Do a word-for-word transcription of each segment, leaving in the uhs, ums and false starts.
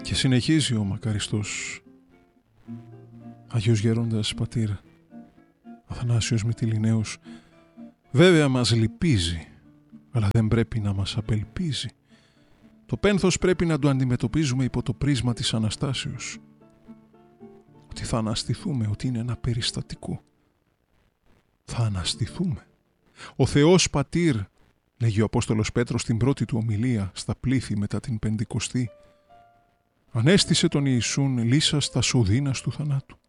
Και συνεχίζει ο μακαριστός Άγιος Γέροντας πατήρ Αθανάσιος Μυτιληναίος. Βέβαια μας λυπίζει, αλλά δεν πρέπει να μας απελπίζει. Το πένθος πρέπει να το αντιμετωπίζουμε υπό το πρίσμα της Αναστάσεως. Ότι θα αναστηθούμε, ότι είναι ένα περιστατικό. Θα αναστηθούμε. Ο Θεός πατήρ, λέγει ο Απόστολος Πέτρος στην πρώτη του ομιλία στα πλήθη μετά την Πεντηκοστή, ανέστησε τον Ιησούν λύσας στα οδύνας του θανάτου.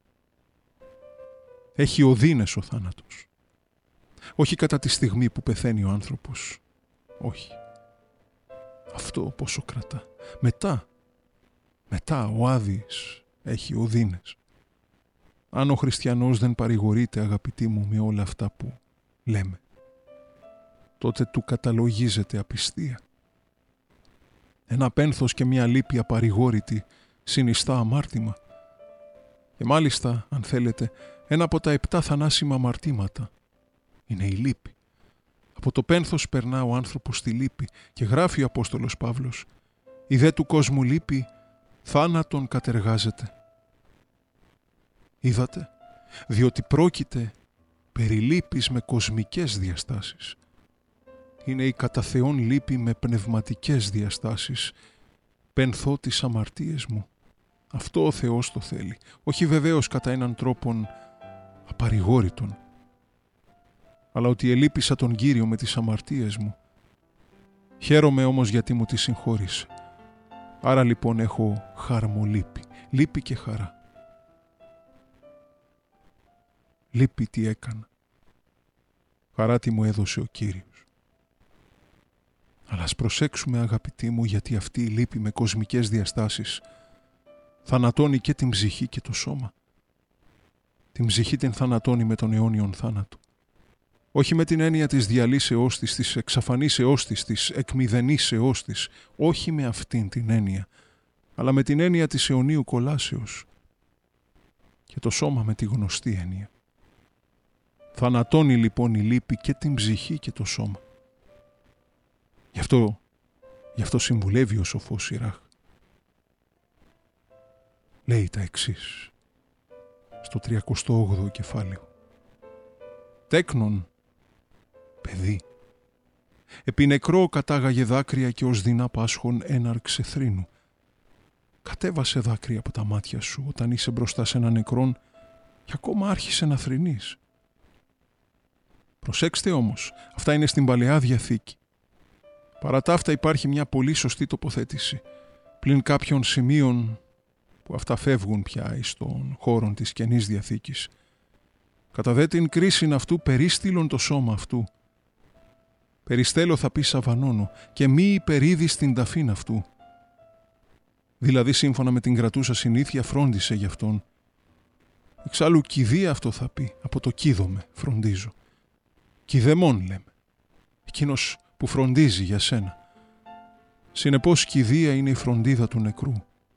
Έχει οδύνες ο θάνατος. Όχι κατά τη στιγμή που πεθαίνει ο άνθρωπος. Όχι. Αυτό πόσο κρατά. Μετά, μετά ο Άδης έχει οδύνες. Αν ο χριστιανός δεν παρηγορείται, αγαπητοί μου, με όλα αυτά που λέμε, τότε του καταλογίζεται απιστία. Ένα πένθος και μια λύπη απαρηγόρητη συνιστά αμάρτημα. Και μάλιστα, αν θέλετε, ένα από τα επτά θανάσιμα αμαρτήματα είναι η λύπη. Από το πένθος περνά ο άνθρωπος στη λύπη και γράφει ο Απόστολος Παύλος «Η δε του κόσμου λύπη θάνατον κατεργάζεται». Είδατε, διότι πρόκειται περί λύπης με κοσμικές διαστάσεις. Είναι η κατά Θεόν λύπη με πνευματικές διαστάσεις. Πενθώ τις αμαρτίες μου. Αυτό ο Θεός το θέλει. Όχι βεβαίως κατά έναν τρόπον απαρηγόρητον, αλλά ότι ελείπησα τον Κύριο με τις αμαρτίες μου. Χαίρομαι όμως γιατί μου τη συγχώρησε. Άρα λοιπόν έχω χαρμολύπη, λύπη και χαρά. Λύπη τι έκανα, χαρά τι μου έδωσε ο Κύριος. Αλλά ας προσέξουμε, αγαπητοί μου, γιατί αυτή η λύπη με κοσμικές διαστάσεις θανατώνει και την ψυχή και το σώμα. Την ψυχή την θανατώνει με τον αιώνιον θάνατο. Όχι με την έννοια της διαλύσεώς της, της εξαφανίσεώς της, της εκμηδενήσεώς της. Όχι με αυτήν την έννοια, αλλά με την έννοια της αιωνίου κολάσεως. Και το σώμα με τη γνωστή έννοια. Θανατώνει λοιπόν η λύπη και την ψυχή και το σώμα. Γι' αυτό, γι' αυτό συμβουλεύει ο σοφός Σιράχ. Λέει τα εξής στο τριακοστό όγδοο κεφάλαιο. Τέκνον, παιδί, επί νεκρό κατάγαγε δάκρυα και ως δεινά πάσχων έναρξε θρήνου. Κατέβασε δάκρυα από τα μάτια σου όταν είσαι μπροστά σε ένα νεκρόν και ακόμα άρχισε να θρηνείς. Προσέξτε όμως, αυτά είναι στην Παλαιά Διαθήκη. Παρά τα αυτά υπάρχει μια πολύ σωστή τοποθέτηση, πλην κάποιων σημείων που αυτά φεύγουν πια εις των χώρων της Καινής Διαθήκης. Κατά δε την κρίσιν αυτού περίστηλον το σώμα αυτού. Περιστέλω θα πει σαβανώνω και μη υπερίδει στην ταφήν αυτού. Δηλαδή σύμφωνα με την κρατούσα συνήθεια φρόντισε γι' αυτόν. Εξάλλου κηδεία αυτό θα πει, από το κίδομαι φροντίζω. Κηδεμόν λέμε, εκείνος που φροντίζει για σένα. Συνεπώς κηδεία είναι η φροντίδα του νεκρού.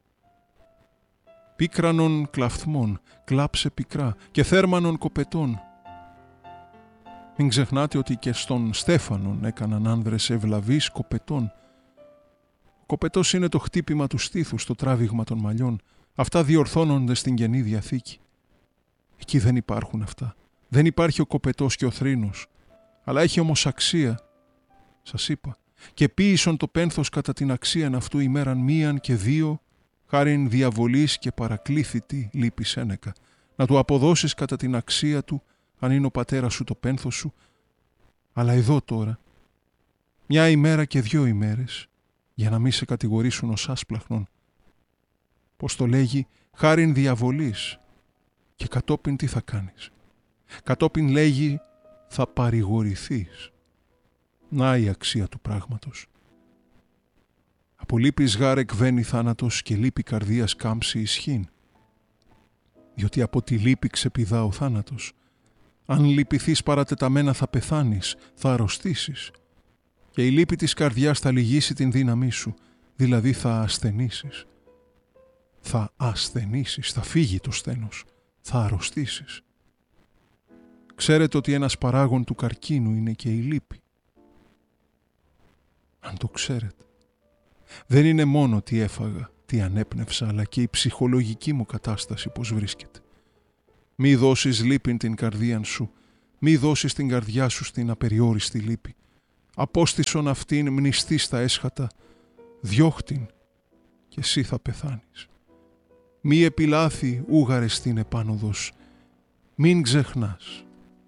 Πίκρανον κλαφθμών, κλάψε πικρά και θέρμανον κοπετών. Μην ξεχνάτε ότι και στον Στέφανον έκαναν άνδρες ευλαβείς κοπετών. Ο κοπετός είναι το χτύπημα του στήθους, το τράβηγμα των μαλλιών. Αυτά διορθώνονται στην Καινή Διαθήκη. Εκεί δεν υπάρχουν αυτά. Δεν υπάρχει ο κοπετός και ο θρήνος. Αλλά έχει όμως αξία. Σας είπα. Και ποίησον το πένθος κατά την αξίαν αυτού ημέραν μίαν και δύο, χάριν διαβολής και παρακλήθητη λύπη σένεκα. Να του αποδώσεις κατά την αξία του, αν είναι ο πατέρας σου το πένθος σου. Αλλά εδώ τώρα, μια ημέρα και δυο ημέρες, για να μην σε κατηγορήσουν ως άσπλαχνον. Πώς το λέγει, χάριν διαβολής. Και κατόπιν τι θα κάνεις. Κατόπιν λέγει, θα παρηγορηθείς. Να η αξία του πράγματος. Από λύπης γάρ εκβαίνει θάνατος και λύπη καρδίας κάμψη ισχύν. Διότι από τη λύπη ξεπηδά ο θάνατος. Αν λυπηθείς παρατεταμένα θα πεθάνεις, θα αρρωστήσεις. Και η λύπη της καρδιάς θα λυγίσει την δύναμή σου, δηλαδή θα ασθενήσεις. Θα ασθενήσεις, θα φύγει το σθένος, θα αρρωστήσεις. Ξέρετε ότι ένας παράγων του καρκίνου είναι και η λύπη. Αν το ξέρετε. Δεν είναι μόνο τι έφαγα, τι ανέπνευσα, αλλά και η ψυχολογική μου κατάσταση πώς βρίσκεται. Μη δώσεις λύπην την καρδίαν σου, μη δώσεις την καρδιά σου στην απεριόριστη λύπη. Απόστησον αυτήν μνηστή στα έσχατα, διώχτην και εσύ θα πεθάνεις. Μη επιλάθη ούγαρες την επάνωδος, μην ξεχνάς.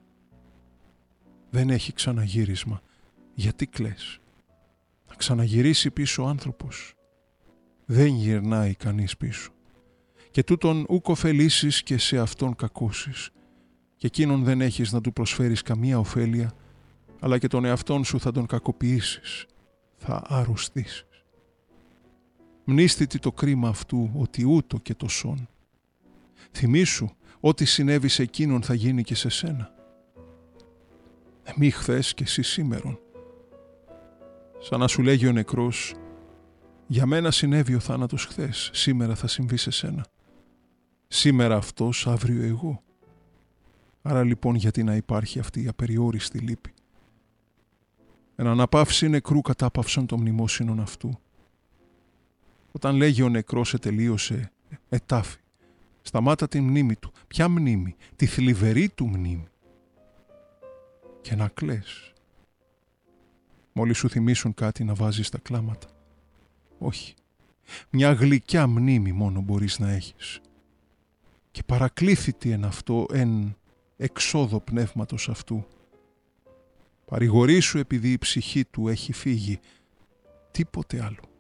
Δεν έχει ξαναγύρισμα, γιατί κλαις? Να ξαναγυρίσει πίσω ο άνθρωπος? Δεν γυρνάει κανείς πίσω. Και τούτον ούκ ωφελήσεις και σε αυτόν κακώσεις. Και εκείνον δεν έχεις να του προσφέρεις καμία ωφέλεια, αλλά και τον εαυτόν σου θα τον κακοποιήσεις, θα αρρωστήσεις. Μνήστητη το κρίμα αυτού ότι ούτω και το σόν. Θυμήσου ό,τι συνέβη σε εκείνον θα γίνει και σε σένα. Εμεί χθες και εσύ σήμερον. Σαν να σου λέγει ο νεκρός, για μένα συνέβη ο θάνατος χθες, σήμερα θα συμβεί σε σένα. Σήμερα αυτός, αύριο εγώ. Άρα λοιπόν γιατί να υπάρχει αυτή η απεριόριστη λύπη? Εν αναπαύση νεκρού κατάπαυσαν το μνημόσυνον αυτού. Όταν λέγει ο νεκρός ετελείωσε, ετάφη. Σταμάτα τη μνήμη του. Ποια μνήμη? Τη θλιβερή του μνήμη. Και να κλαις. Μόλις σου θυμίσουν κάτι να βάζεις τα κλάματα. Όχι. Μια γλυκιά μνήμη μόνο μπορείς να έχεις. Και παρακλήθητη εν αυτό, εν εξόδο πνεύματος αυτού. Παρηγορήσου επειδή η ψυχή του έχει φύγει. Τίποτε άλλο.